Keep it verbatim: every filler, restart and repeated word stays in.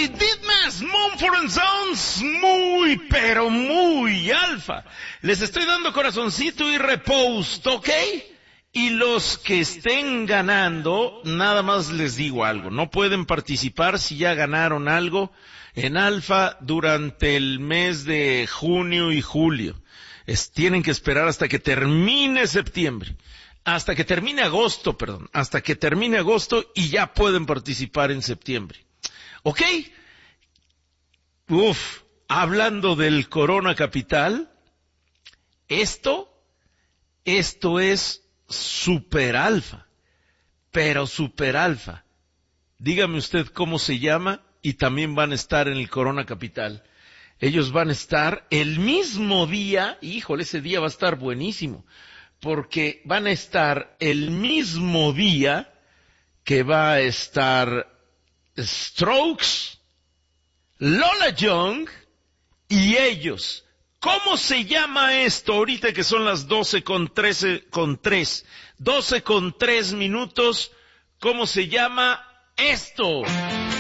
David Ditmas, Mumford and Sons, muy, pero muy alfa. Les estoy dando corazoncito y repost, ¿ok? Y los que estén ganando, nada más les digo algo, no pueden participar si ya ganaron algo en alfa durante el mes de junio y julio. Es, tienen que esperar hasta que termine septiembre, hasta que termine agosto, perdón, hasta que termine agosto y ya pueden participar en septiembre. ¿Ok? Uf, hablando del Corona Capital, esto, esto es super alfa, pero super alfa. Dígame usted cómo se llama y también van a estar en el Corona Capital. Ellos van a estar el mismo día, híjole, ese día va a estar buenísimo, porque van a estar el mismo día que va a estar Strokes, Lola Young y ellos. ¿Cómo se llama esto ahorita que son las doce con trece con tres? doce con tres minutos. ¿Cómo se llama esto?